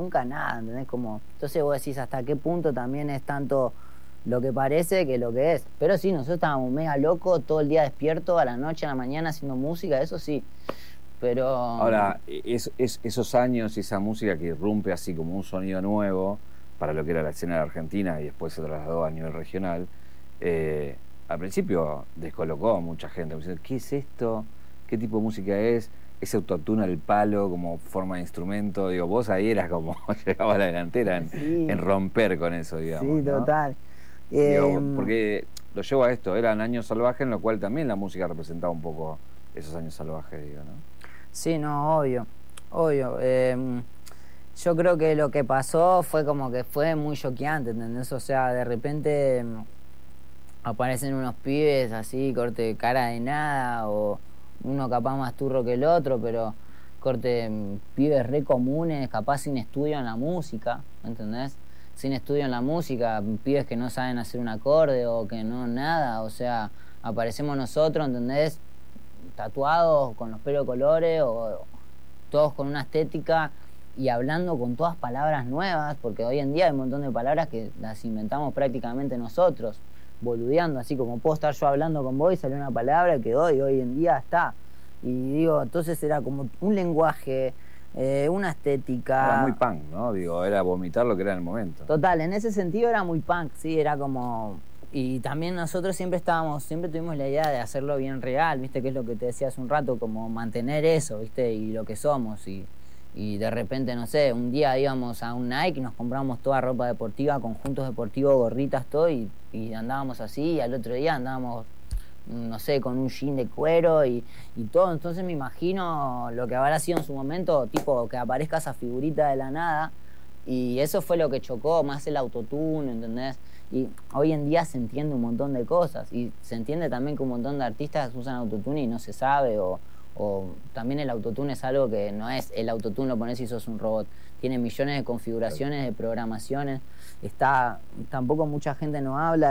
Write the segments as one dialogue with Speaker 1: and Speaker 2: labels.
Speaker 1: nunca nada, ¿entendés? Como, entonces vos decís hasta qué punto también es tanto lo que parece que lo que es. Pero sí, nosotros estábamos mega locos, todo el día despierto, a la noche, a la mañana haciendo música, eso sí. Pero
Speaker 2: Ahora, esos años y esa música que irrumpe así como un sonido nuevo para lo que era la escena de Argentina y después se trasladó a nivel regional, al principio descolocó a mucha gente. Diciendo, ¿qué es esto? ¿Qué tipo de música es? Ese autotune al palo como forma de instrumento. Digo, vos ahí eras como, llegaba a la delantera en
Speaker 1: sí,
Speaker 2: romper con eso, digamos,
Speaker 1: sí,
Speaker 2: ¿no?
Speaker 1: total.
Speaker 2: Digo,
Speaker 1: Em,
Speaker 2: porque lo llevo a esto, eran años salvajes en lo cual también la música representaba un poco esos años salvajes, digo, ¿no?
Speaker 1: sí, no, obvio, obvio. Yo creo que lo que pasó fue como que fue muy choqueante, ¿entendés? O sea, de repente aparecen unos pibes así, corte de cara de nada, o uno capaz más turro que el otro, pero corte pibes re comunes, capaz sin estudio en la música, ¿entendés? Sin estudio en la música, pibes que no saben hacer un acorde o que no nada, o sea, aparecemos nosotros, ¿entendés? Tatuados con los pelos de colores o todos con una estética y hablando con todas palabras nuevas, porque hoy en día hay un montón de palabras que las inventamos prácticamente nosotros, boludeando, así como puedo estar yo hablando con vos y salió una palabra que hoy en día está. Y digo, entonces era como un lenguaje, una
Speaker 2: Era muy
Speaker 1: estética.
Speaker 2: punk, ¿no? Digo, era vomitar lo que era en el momento.
Speaker 1: Total, en ese sentido era muy punk, sí, era como... Y también nosotros siempre tuvimos la idea de hacerlo bien real, ¿viste? Que es lo que te decía hace un rato, como mantener eso, ¿viste? Y lo que somos. Y de repente, no sé, un día íbamos a un Nike, nos compramos toda ropa deportiva, conjuntos deportivos, gorritas, todo, y andábamos así, y al otro día andábamos, no sé, con un jean de cuero y todo. Entonces me imagino lo que habrá sido en su momento, tipo, que aparezca esa figurita de la nada. Y eso fue lo que chocó, más el autotune, ¿entendés? Y hoy en día se entiende un montón de cosas. Y se entiende también que un montón de artistas usan autotune y no se sabe. O también el autotune es algo que no es el autotune lo pones y sos un robot. Tiene millones de configuraciones, de programaciones. Tampoco mucha gente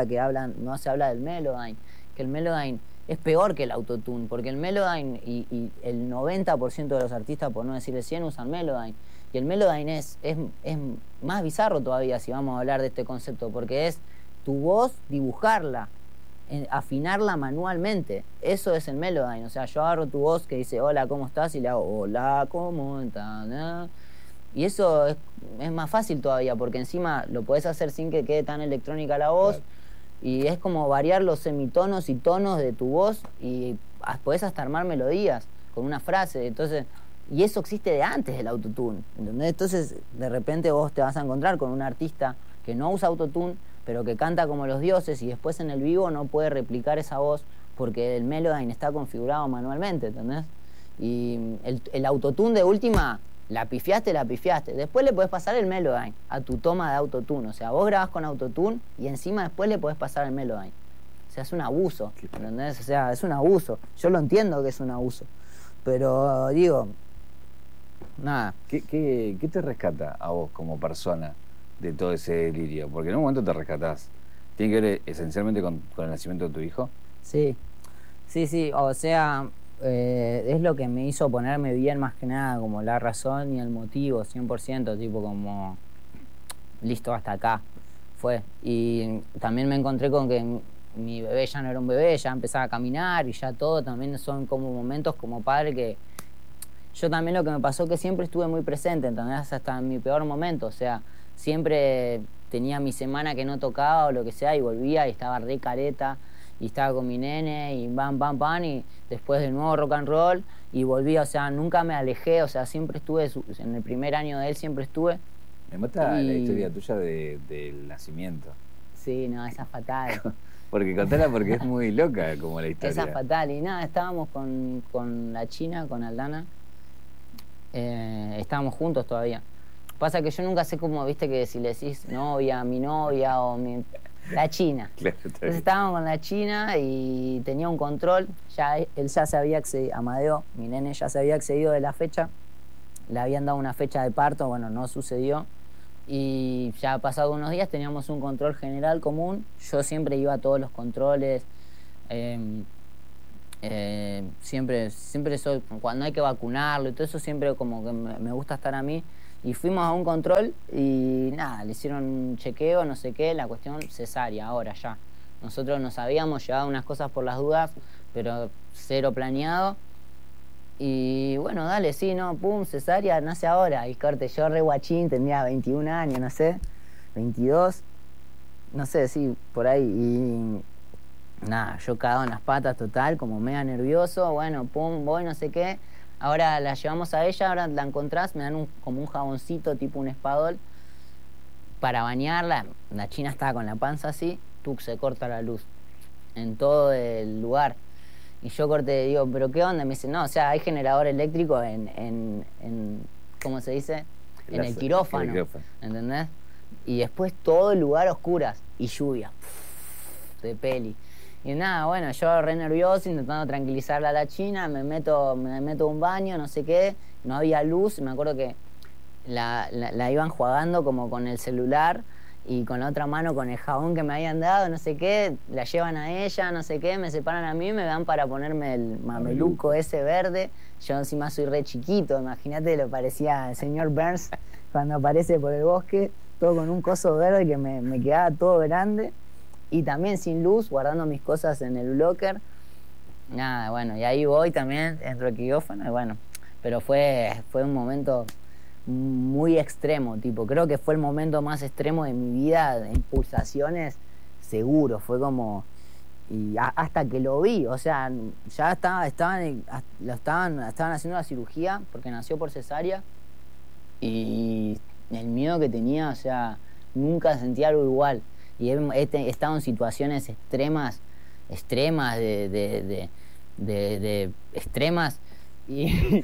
Speaker 1: no se habla del Melodyne. Que el Melodyne es peor que el autotune. Porque el Melodyne y el 90% de los artistas, por no decir el 100, usan Melodyne. Y el Melodyne es más bizarro todavía si vamos a hablar de este concepto, porque es tu voz dibujarla, afinarla manualmente. Eso es el Melodyne. O sea, yo agarro tu voz que dice hola, ¿cómo estás? Y le hago hola, ¿cómo estás? Y eso es más fácil todavía, porque encima lo podés hacer sin que quede tan electrónica la voz.
Speaker 2: Claro.
Speaker 1: Y es como variar los semitonos y tonos de tu voz y podés hasta armar melodías con una frase. Entonces, y eso existe de antes del autotune, ¿entendés? Entonces, de repente vos te vas a encontrar con un artista que no usa autotune, pero que canta como los dioses y después en el vivo no puede replicar esa voz porque el Melodyne está configurado manualmente, ¿entendés? Y el autotune de última, la pifiaste. Después le podés pasar el Melodyne a tu toma de autotune. O sea, vos grabás con autotune y encima después le podés pasar el Melodyne. O sea, es un abuso, ¿entendés? O sea, es un abuso. Yo lo entiendo que es un abuso. Pero digo, nada.
Speaker 2: ¿Qué te rescata a vos como persona de todo ese delirio? Porque en un momento te rescatás. ¿Tiene que ver esencialmente con el nacimiento de tu hijo?
Speaker 1: Sí, sí. O sea, es lo que me hizo ponerme bien más que nada, como la razón y el motivo, 100%, tipo como, listo, hasta acá. Fue. Y también me encontré con que mi bebé ya no era un bebé, ya empezaba a caminar y ya todo, también son como momentos como padre que yo también lo que me pasó que siempre estuve muy presente, ¿entendés? Hasta en mi peor momento, o sea, siempre tenía mi semana que no tocaba o lo que sea y volvía y estaba re careta y estaba con mi nene y bam, y después de nuevo rock and roll y volvía, o sea, nunca me alejé, o sea, siempre estuve, en el primer año de él siempre estuve
Speaker 2: Me mata la
Speaker 1: y
Speaker 2: historia tuya del nacimiento.
Speaker 1: sí, no, esa es fatal.
Speaker 2: Porque contala porque es muy loca como la
Speaker 1: Esa es
Speaker 2: historia.
Speaker 1: fatal y nada, estábamos con la China, con Aldana, estábamos juntos todavía. Pasa que yo nunca sé cómo, viste, que si le decís novia, mi novia o la China.
Speaker 2: Claro, está
Speaker 1: Entonces
Speaker 2: bien.
Speaker 1: estábamos con la China y tenía un control, él ya se había accedido, Amadeo, mi nene ya se había accedido de la fecha, le habían dado una fecha de parto, bueno, no sucedió. Y ya pasado unos días teníamos un control general común, yo siempre iba a todos los controles, eh, siempre soy, cuando hay que vacunarlo y todo eso, siempre como que me gusta estar a mí. Y fuimos a un control y nada, le hicieron un chequeo, no sé qué, la cuestión cesárea, ahora ya. Nosotros nos habíamos llevado unas cosas por las dudas, pero cero planeado. Y bueno, dale, sí, no, pum, cesárea, nace ahora. Y corte, yo re guachín, tenía 21 años, no sé, 22, no sé, sí, por ahí. Y nada, yo cagado en las patas total, como mega nervioso, bueno, pum, voy, no sé qué. Ahora la llevamos a ella, ahora la encontrás, me dan como un jaboncito, tipo un espadol, para bañarla. La china estaba con la panza así, tú se corta la luz en todo el lugar. Y yo corté, digo, ¿pero qué onda? Me dice, no, o sea, hay generador eléctrico en ¿cómo se dice? En el quirófano, ¿entendés? Y después todo el lugar a oscuras y lluvia, de peli. Y nada, bueno, yo re nervioso, intentando tranquilizarla a la china, me meto a un baño, no sé qué, no había luz, me acuerdo que la iban jugando como con el celular y con la otra mano con el jabón que me habían dado, no sé qué, la llevan a ella, no sé qué, me separan a mí, me dan para ponerme el mameluco ese verde. Yo encima soy re chiquito, imagínate, lo parecía el señor Burns cuando aparece por el bosque, todo con un coso verde que me quedaba todo grande y también sin luz, guardando mis cosas en el locker. Nada, bueno, y ahí voy también, entro al quirófano y bueno, pero fue un momento muy extremo, tipo, creo que fue el momento más extremo de mi vida en pulsaciones, seguro, fue como, y hasta que lo vi, o sea, ya estaban haciendo la cirugía porque nació por cesárea y el miedo que tenía, o sea, nunca sentí algo igual. Y he estado en situaciones extremas, extremas, de extremas, y,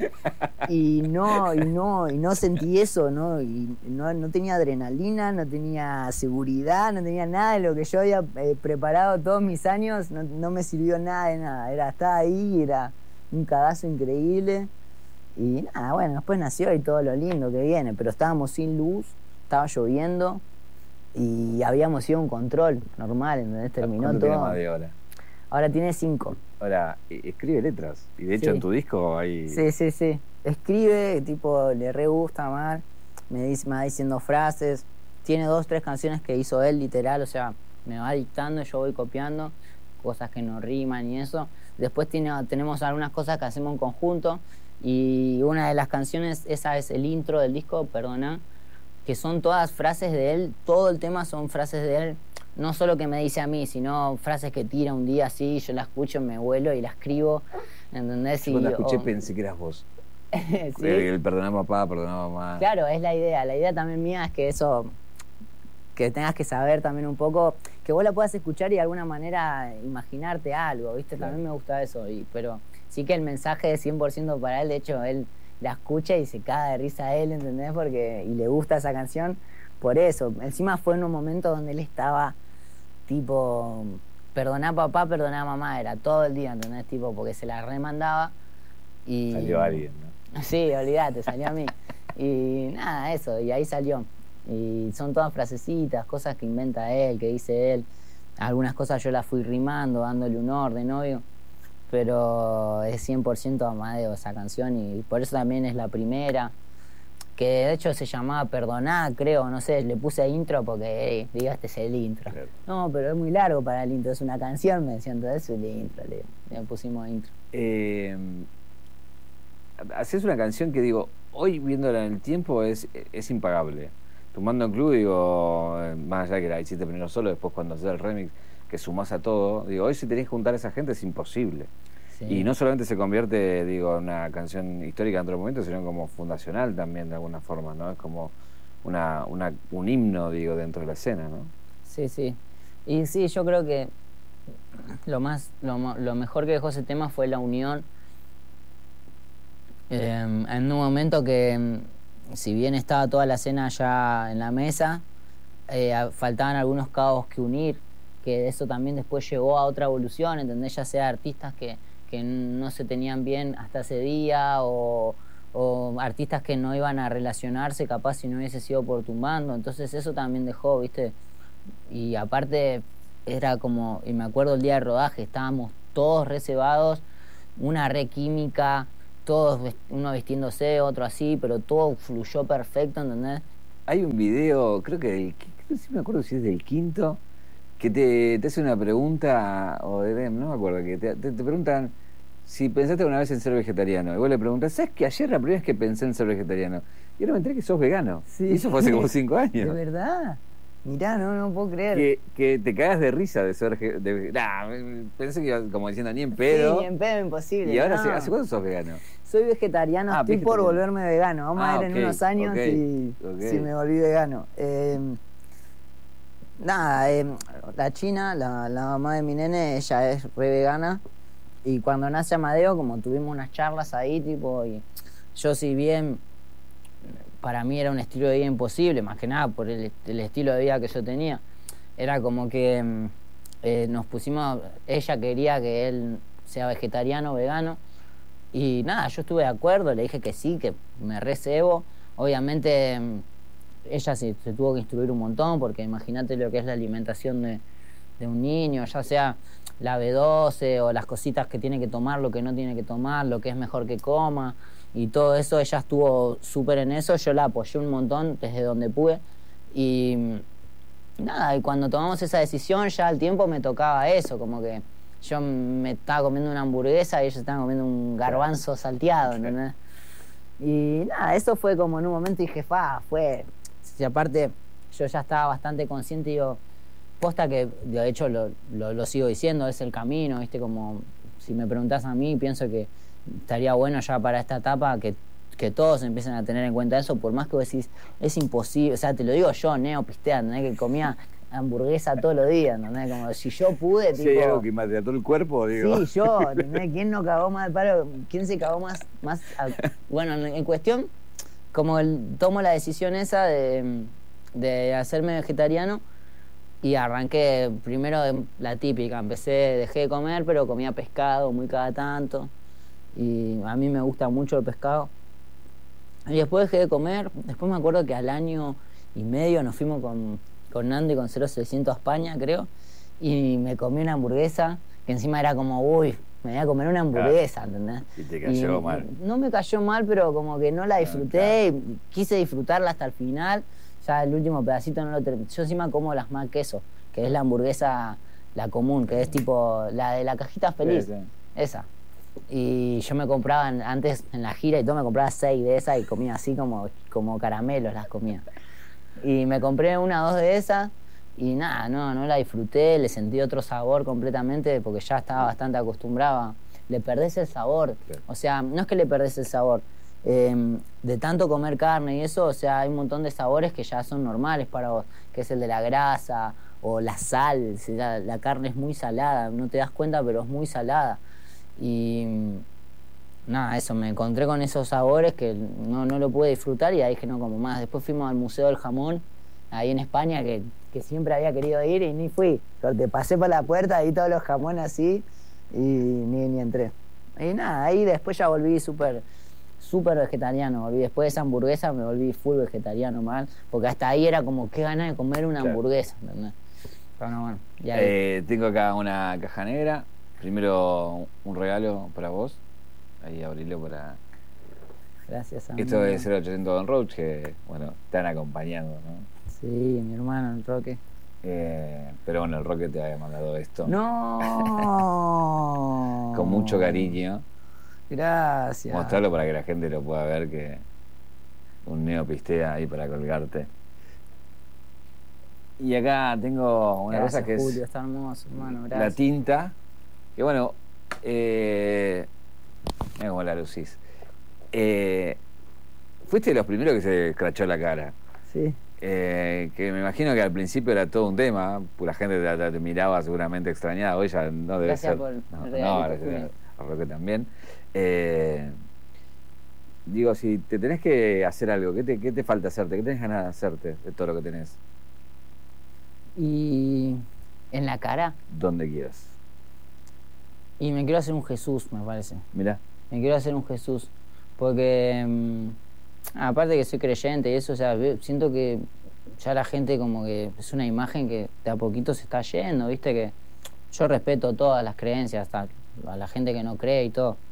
Speaker 1: y no sentí eso, ¿no? Y no tenía adrenalina, no tenía seguridad, no tenía nada de lo que yo había preparado todos mis años, no me sirvió nada de nada. Estaba ahí, era un cagazo increíble. Y nada, bueno, después nació y todo lo lindo que viene, pero estábamos sin luz, estaba lloviendo y habíamos ido a un control normal, ¿entendés? Terminó
Speaker 2: ¿Cuánto
Speaker 1: todo.
Speaker 2: tiene Amadeo ahora?
Speaker 1: Ahora tiene 5.
Speaker 2: Ahora, escribe letras. Y de hecho
Speaker 1: Sí.
Speaker 2: en tu disco hay...
Speaker 1: Sí. Escribe, tipo, le re gusta mal, me va diciendo frases. Tiene 2, 3 canciones que hizo él, literal, o sea, me va dictando, yo voy copiando, cosas que no riman y eso. Después tenemos algunas cosas que hacemos en conjunto. Y una de las canciones, esa es el intro del disco, perdona, que son todas frases de él, todo el tema son frases de él, no solo que me dice a mí, sino frases que tira un día así, yo la escucho, me vuelo y la escribo, ¿entendés?
Speaker 2: Yo cuando escuché pensé que eras vos.
Speaker 1: ¿Sí?
Speaker 2: El perdoná papá, perdoná mamá.
Speaker 1: Claro, es la idea también mía es que eso, que tengas que saber también un poco, que vos la puedas escuchar y de alguna manera imaginarte algo, ¿viste?
Speaker 2: Claro.
Speaker 1: También me gusta eso, pero sí que el mensaje es 100% para él, de hecho él la escucha y se caga de risa a él, ¿entendés? Y le gusta esa canción por eso. Encima fue en un momento donde él estaba tipo, perdoná papá, perdoná mamá, era todo el día, ¿entendés? Tipo, porque se la remandaba y...
Speaker 2: Salió alguien, ¿no?
Speaker 1: Sí, olvídate, salió a mí. Y nada, eso, y ahí salió. Y son todas frasecitas, cosas que inventa él, que dice él. Algunas cosas yo las fui rimando, dándole un orden, obvio. Pero es 100% Amadeo esa canción y por eso también es la primera. Que de hecho se llamaba Perdoná, creo, no sé, le puse intro porque, digo, este es el intro.
Speaker 2: Claro.
Speaker 1: No, pero es muy largo para el intro, es una canción, me decían, entonces es el intro, le pusimos intro.
Speaker 2: Hacés una canción que digo, hoy viéndola en el tiempo es impagable. Tumbando en Club, digo, más allá que la hiciste primero solo, después cuando haces el remix, que sumás a todo, digo, hoy si tenés que juntar a esa gente es imposible.
Speaker 1: Sí.
Speaker 2: Y no solamente se convierte, digo, en una canción histórica dentro del momento, sino como fundacional también de alguna forma, ¿no? Es como un himno, digo, dentro de la escena, ¿no?
Speaker 1: Sí. Y sí, yo creo que lo mejor que dejó ese tema fue la unión. En un momento que, si bien estaba toda la escena ya en la mesa, faltaban algunos cabos que unir, que eso también después llevó a otra evolución, ¿entendés? Ya sea artistas que no se tenían bien hasta ese día o artistas que no iban a relacionarse capaz si no hubiese sido por Tumbando, entonces eso también dejó, ¿viste? Y aparte era como, y me acuerdo el día de rodaje, estábamos todos reservados, una re química, todos, uno vistiéndose, otro así, pero todo fluyó perfecto, ¿entendés?
Speaker 2: Hay un video, creo que sí me acuerdo si es del quinto, que te hace una pregunta, o no me acuerdo, que te preguntan si pensaste alguna vez en ser vegetariano. Y vos le preguntas, ¿sabes que ayer la primera vez que pensé en ser vegetariano? Y ahora me enteré que sos vegano.
Speaker 1: Sí.
Speaker 2: Y eso fue hace como 5 años.
Speaker 1: ¿De verdad? Mirá, no puedo creer.
Speaker 2: Que te cagas de risa de ser pensé que iba como diciendo ni en pedo.
Speaker 1: Sí, ni en pedo, imposible.
Speaker 2: Y ahora,
Speaker 1: no.
Speaker 2: ¿hace cuánto sos vegano?
Speaker 1: Soy vegetariano, estoy por volverme vegano. Vamos a ver en unos años si me volví vegano. La China, la mamá de mi nene, ella es re vegana. Y cuando nace Amadeo, como tuvimos unas charlas ahí, tipo, y yo si bien para mí era un estilo de vida imposible, más que nada por el estilo de vida que yo tenía, era como que nos pusimos, ella quería que él sea vegetariano, vegano, y nada, yo estuve de acuerdo, le dije que sí, que me recebo. Obviamente ella se tuvo que instruir un montón, porque imagínate lo que es la alimentación de un niño, ya sea la B12 o las cositas que tiene que tomar, lo que no tiene que tomar, lo que es mejor que coma, y todo eso. Ella estuvo súper en eso, yo la apoyé un montón desde donde pude, y nada, y cuando tomamos esa decisión ya al tiempo me tocaba eso, como que yo me estaba comiendo una hamburguesa y ellos estaban comiendo un garbanzo salteado, ¿entendés? Y nada, eso fue como en un momento dije, y aparte yo ya estaba bastante consciente, digo, posta que de hecho lo sigo diciendo, es el camino, ¿viste? Como si me preguntás a mí, pienso que estaría bueno ya para esta etapa que todos empiecen a tener en cuenta eso, por más que vos decís, es imposible, o sea, te lo digo yo, neopistea, ¿entendés? Que comía hamburguesa todos los días, ¿entendés? Como si yo pude,
Speaker 2: tipo... Si hay algo que maltrató el cuerpo, digo.
Speaker 1: Sí, yo, ¿entendés? ¿Quién no cagó más de palo? ¿Quién se cagó más bueno, en cuestión, como tomo la decisión esa de hacerme vegetariano, y arranqué primero la típica, dejé de comer, pero comía pescado muy cada tanto, y a mí me gusta mucho el pescado. Y después dejé de comer, después me acuerdo que al año y medio nos fuimos con Nando y con 0600 a España, creo, y me comí una hamburguesa, que encima era como, uy, me voy a comer una hamburguesa, ¿entendés?
Speaker 2: Y te cayó mal.
Speaker 1: No me cayó mal, pero como que no la disfruté, y quise disfrutarla hasta el final. Ya el último pedacito no lo terminé. Yo encima como las más queso, que es la hamburguesa, la común, que es tipo la de la cajita feliz. Sí. Esa. Y yo me compraba antes en la gira y todo, me compraba 6 de esas y comía así como caramelos, las comía. Y me compré 1 o 2 de esas y nada, no la disfruté, le sentí otro sabor completamente porque ya estaba bastante acostumbrado. Le perdés el sabor. Sí. O sea, no es que le perdés el sabor. De tanto comer carne y eso, o sea, hay un montón de sabores que ya son normales para vos, que es el de la grasa o la sal. La carne es muy salada, no te das cuenta, pero es muy salada. Y nada, eso, me encontré con esos sabores que no lo pude disfrutar y ahí dije no como más. Después fuimos al Museo del Jamón, ahí en España, que siempre había querido ir y ni fui. Porque pasé por la puerta, vi todos los jamones así y ni entré. Y nada, ahí después ya volví súper vegetariano, volví. Después de esa hamburguesa me volví full vegetariano mal, porque hasta ahí era como qué ganas de comer una hamburguesa, ¿entendés? Pero no, bueno, ya
Speaker 2: tengo acá una caja negra. Primero un regalo para vos. Ahí abrilo para...
Speaker 1: Gracias, amigo.
Speaker 2: Esto es 0800 Don Roach, que bueno, están acompañando, ¿no?
Speaker 1: Sí, mi hermano, el Roque.
Speaker 2: Pero bueno, el Roque te había mandado esto.
Speaker 1: ¡No!
Speaker 2: Con mucho cariño.
Speaker 1: Gracias.
Speaker 2: Mostrarlo para que la gente lo pueda ver, que un neopistea ahí para colgarte. Y acá tengo una cosa que
Speaker 1: Julio,
Speaker 2: es...
Speaker 1: está hermoso, hermano, gracias.
Speaker 2: La tinta. Que bueno, mira cómo la lucís. Fuiste de los primeros que se escrachó la cara.
Speaker 1: Sí.
Speaker 2: Que me imagino que al principio era todo un tema, pues la gente te miraba seguramente extrañada, hoy ya no debe
Speaker 1: gracias
Speaker 2: ser.
Speaker 1: Por
Speaker 2: gracias a Roque también. Digo, si te tenés que hacer algo, ¿qué te falta hacerte? ¿Qué tenés ganas de hacerte de todo lo que tenés?
Speaker 1: Y en la cara.
Speaker 2: Donde quieras.
Speaker 1: Y me quiero hacer un Jesús, me parece.
Speaker 2: Mirá.
Speaker 1: Me quiero hacer un Jesús. Porque, aparte que soy creyente y eso, o sea, siento que ya la gente como que es una imagen que de a poquito se está yendo, ¿viste? Que yo respeto todas las creencias, hasta a la gente que no cree y todo.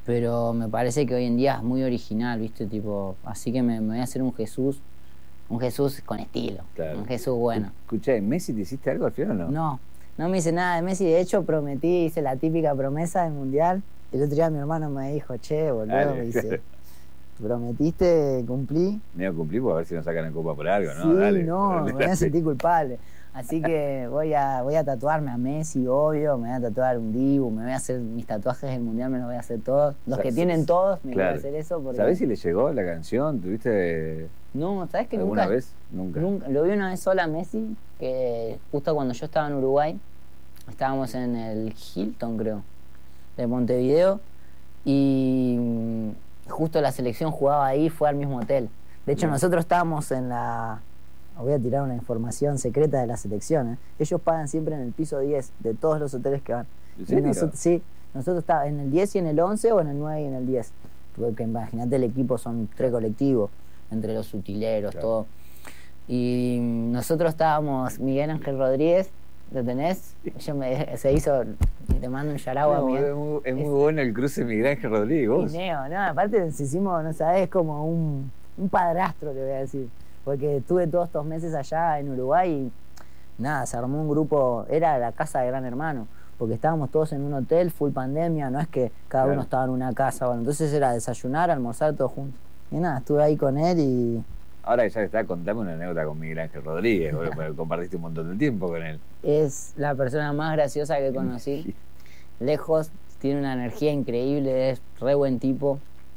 Speaker 1: pero me parece que hoy en día es muy original, ¿viste? Tipo, así que me voy a hacer un Jesús con estilo,
Speaker 2: Claro.
Speaker 1: un Jesús bueno.
Speaker 2: Escuchá, ¿Messi te hiciste algo al final o no?
Speaker 1: No me hice nada de Messi, de hecho prometí, hice la típica promesa del Mundial. El otro día mi hermano me dijo, che, boludo,
Speaker 2: Dale,
Speaker 1: me dice,
Speaker 2: claro.
Speaker 1: prometiste, cumplí.
Speaker 2: Me iba a cumplir por a ver si nos sacan en Copa por algo, ¿no?
Speaker 1: Sí,
Speaker 2: Dale.
Speaker 1: no, me voy a sentir culpable. Así que voy a tatuarme a Messi, obvio, me voy a tatuar un Dibu, me voy a hacer mis tatuajes del Mundial, me los voy a hacer todos. Los que tienen todos, me voy a hacer eso. Porque...
Speaker 2: ¿Sabés si le llegó la canción? ¿Tuviste
Speaker 1: No, ¿sabés que
Speaker 2: alguna
Speaker 1: nunca?
Speaker 2: vez? Nunca.
Speaker 1: Lo vi una vez sola a Messi, que justo cuando yo estaba en Uruguay, estábamos en el Hilton, creo, de Montevideo, y justo la selección jugaba ahí, fue al mismo hotel. De hecho, nosotros estábamos en la... Voy a tirar una información secreta de la selección, ¿eh? Ellos pagan siempre en el piso 10 de todos los hoteles que van.
Speaker 2: ¿En serio?
Speaker 1: Sí, nosotros estábamos en el 10 y en el 11 o en el 9 y en el 10. Porque imagínate, el equipo son 3 colectivos, entre los utileros,
Speaker 2: Claro.
Speaker 1: todo. Y nosotros estábamos, Miguel Ángel Rodríguez, ¿lo tenés? Se hizo, te mando un yarao a
Speaker 2: No,
Speaker 1: Miguel.
Speaker 2: es muy bueno el cruce Miguel Ángel Rodríguez, vos.
Speaker 1: Y Neo, no, aparte nos hicimos, no sabés, como un padrastro, te voy a decir. Porque estuve todos estos meses allá en Uruguay y nada, se armó un grupo, era la casa de Gran Hermano, porque estábamos todos en un hotel, full pandemia, no es que cada
Speaker 2: Claro.
Speaker 1: uno estaba en una casa, bueno, entonces era desayunar, almorzar todos juntos. Y nada, estuve ahí con él y
Speaker 2: Ahora que ya está, contame una anécdota con Miguel Ángel Rodríguez, porque compartiste un montón de tiempo con él.
Speaker 1: es la persona más graciosa que conocí. Lejos, tiene una energía increíble, es re buen tipo.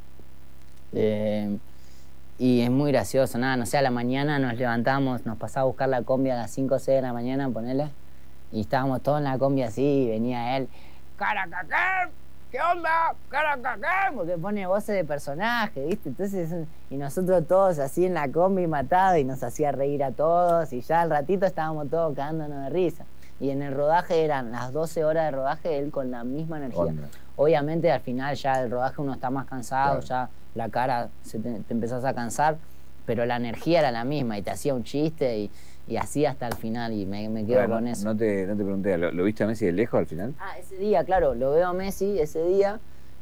Speaker 1: Y es muy gracioso, nada, no sé, a la mañana nos levantamos, nos pasaba a buscar la combi a las 5 o 6 de la mañana, ponele, y estábamos todos en la combi así, y venía él, ¡Caracacán! ¿Qué onda? ¡Caracacán! Porque pone voces de personaje, ¿viste? Entonces, y nosotros todos así en la combi matados, y nos hacía reír a todos, y ya al ratito estábamos todos cagándonos de risa. Y en el rodaje eran las 12 horas de rodaje, él con la misma energía.
Speaker 2: Onda.
Speaker 1: Obviamente al final ya el rodaje uno está más cansado,
Speaker 2: Claro.
Speaker 1: ya la cara te empezás a cansar, pero la energía era la misma y te hacía un chiste y así hasta el final y me quedo
Speaker 2: Bueno,
Speaker 1: con eso.
Speaker 2: no te pregunté, ¿lo viste a Messi de lejos al final?
Speaker 1: Ese día, claro, lo veo a Messi ese día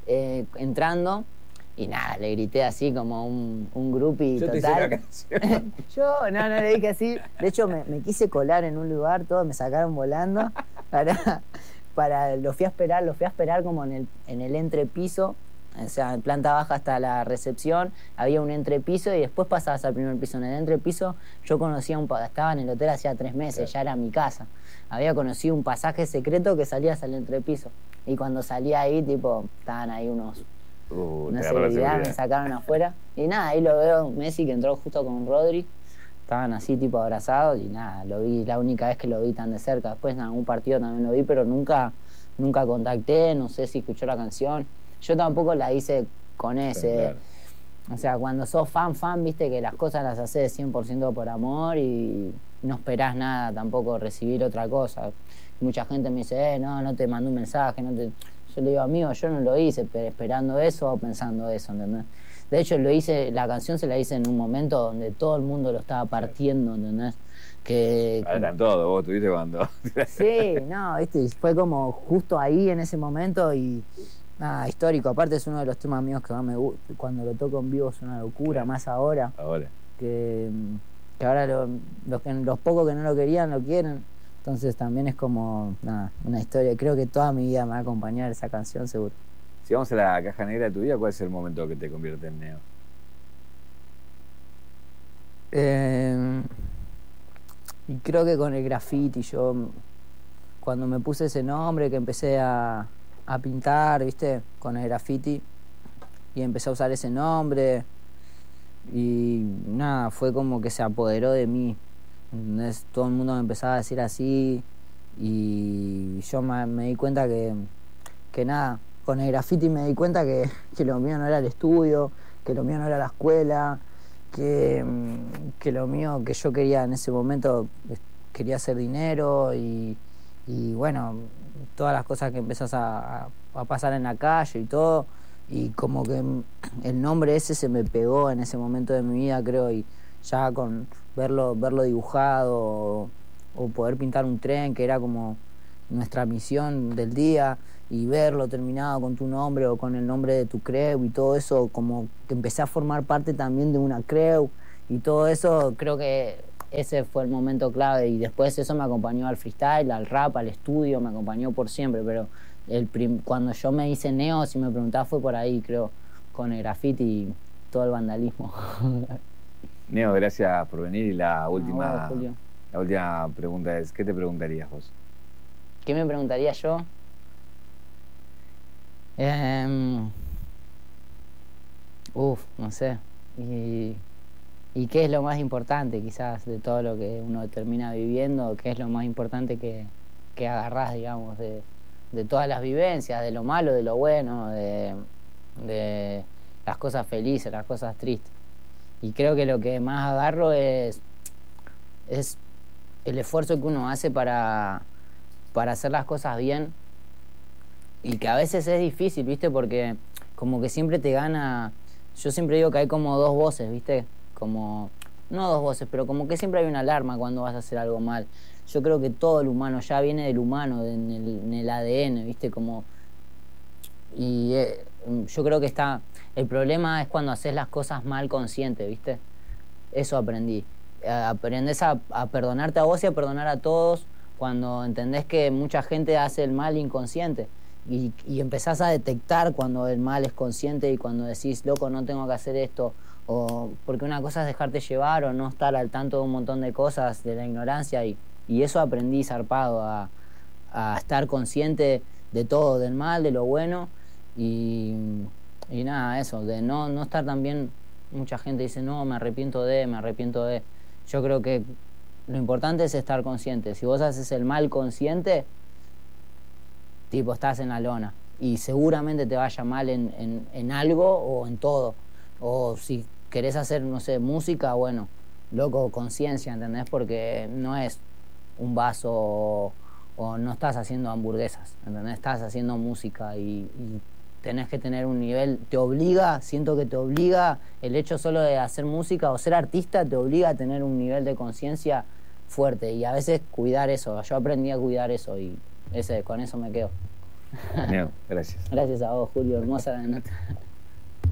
Speaker 1: entrando y nada, le grité así como un groupie
Speaker 2: Yo te hice
Speaker 1: total.
Speaker 2: la canción.
Speaker 1: Yo no le dije así. De hecho, me quise colar en un lugar, todos me sacaron volando. Lo fui a esperar como en el entrepiso. O sea, en planta baja hasta la recepción, había un entrepiso y después pasabas al primer piso. En el entrepiso yo conocía estaba en el hotel hacía 3 meses,
Speaker 2: Claro.
Speaker 1: ya era mi casa. Había conocido un pasaje secreto que salías al entrepiso. Y cuando salía ahí, tipo, estaban ahí una
Speaker 2: te agarró la
Speaker 1: seguridad, me
Speaker 2: seguridad.
Speaker 1: sacaron afuera. Y nada, ahí lo veo, Messi que entró justo con Rodri. Estaban así tipo abrazados y nada, lo vi, la única vez que lo vi tan de cerca. Después en algún partido también lo vi, pero nunca contacté, no sé si escuchó la canción. Yo tampoco la hice con ese...
Speaker 2: Claro.
Speaker 1: O sea, cuando sos fan, viste que las cosas las haces 100% por amor y no esperás nada tampoco recibir otra cosa. Mucha gente me dice, no te mandó un mensaje, no te... Yo le digo, amigo, yo no lo hice esperando eso o pensando eso, ¿entendés? De hecho, la canción se la hice en un momento donde todo el mundo lo estaba partiendo, ¿entendés?
Speaker 2: Eran todos, vos tuviste cuando.
Speaker 1: Sí, no, viste, fue como justo ahí en ese momento y nada, histórico. Aparte es uno de los temas míos que más me gusta. Cuando lo toco en vivo es una locura,
Speaker 2: Claro.
Speaker 1: más ahora.
Speaker 2: Ahora.
Speaker 1: Que ahora los pocos que no lo querían lo quieren. Entonces también es como nada, una historia. Creo que toda mi vida me va a acompañar esa canción, seguro.
Speaker 2: Si vamos a la caja negra de tu vida, ¿cuál es el momento que te convierte en Neo?
Speaker 1: Y creo que con el graffiti, yo cuando me puse ese nombre, que empecé a pintar, ¿viste? Con el graffiti, y empecé a usar ese nombre, y nada, fue como que se apoderó de mí. ¿Entendés? Todo el mundo me empezaba a decir así, y yo me di cuenta que nada, con el graffiti me di cuenta que lo mío no era el estudio, que lo mío no era la escuela, que lo mío que yo quería en ese momento, quería hacer dinero y bueno, todas las cosas que empezás a pasar en la calle y todo, y como que el nombre ese se me pegó en ese momento de mi vida, creo, y ya con verlo dibujado o poder pintar un tren, que era como nuestra misión del día y verlo terminado con tu nombre o con el nombre de tu creu y todo eso, como que empecé a formar parte también de una creu y todo eso, creo que ese fue el momento clave y después eso me acompañó al freestyle, al rap, al estudio, me acompañó por siempre, pero cuando yo me hice neo, si me preguntás, fue por ahí, creo, con el graffiti y todo el vandalismo.
Speaker 2: Neo, gracias por venir. Y
Speaker 1: Vos, Julio.
Speaker 2: la última pregunta es, ¿qué te preguntarías vos?
Speaker 1: ¿Qué me preguntaría yo? No sé. ¿Y qué es lo más importante quizás de todo lo que uno termina viviendo? ¿Qué es lo más importante que agarrás, digamos, de todas las vivencias, de lo malo, de lo bueno, de las cosas felices, las cosas tristes? Y creo que lo que más agarro es el esfuerzo que uno hace para hacer las cosas bien y que a veces es difícil, ¿viste? Porque como que siempre te gana. Yo siempre digo que hay como dos voces, ¿viste? Como, no dos voces, pero como que siempre hay una alarma cuando vas a hacer algo mal. Yo creo que todo el humano ya viene del humano, en el ADN, ¿viste? Como, y yo creo que el problema es cuando haces las cosas mal consciente, ¿viste? Eso aprendí. Aprendés a perdonarte a vos y a perdonar a todos cuando entendés que mucha gente hace el mal inconsciente. Y empezás a detectar cuando el mal es consciente y cuando decís, loco, no tengo que hacer esto. O porque una cosa es dejarte llevar o no estar al tanto de un montón de cosas, de la ignorancia. Y eso aprendí zarpado, a estar consciente de todo, del mal, de lo bueno. Y nada, eso, de no estar también. Mucha gente dice, no, me arrepiento de. Yo creo que lo importante es estar consciente. Si vos haces el mal consciente, tipo, estás en la lona. Y seguramente te vaya mal en algo o en todo. O si querés hacer, no sé, música, bueno, loco, conciencia, ¿entendés? Porque no es un vaso o no estás haciendo hamburguesas, ¿entendés? Estás haciendo música y tenés que tener un nivel, siento que te obliga, el hecho solo de hacer música o ser artista te obliga a tener un nivel de conciencia fuerte y a veces cuidar eso. Yo aprendí a cuidar eso y con eso me quedo.
Speaker 2: Neo, gracias.
Speaker 1: Gracias a vos, Julio, hermosa la nota.